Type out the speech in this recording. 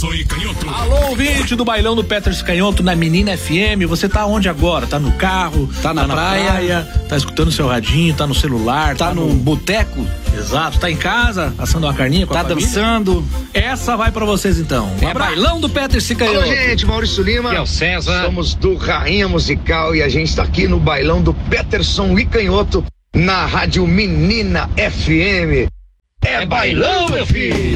Peterson e Canhoto. Alô, ouvinte do Bailão do Peterson e Canhoto na Menina FM. Você tá onde agora? Tá no carro? Tá na praia? Tá escutando seu radinho? Tá no celular? Tá num boteco? Exato. Tá em casa? Assando uma carninha com a família? Tá dançando? Essa vai pra vocês então. Bailão do Peterson e Canhoto. Alô, gente, Maurício Lima. Que é o César. Somos do Rainha Musical e a gente tá aqui no Bailão do Peterson e Canhoto na Rádio Menina FM. É bailão, meu filho!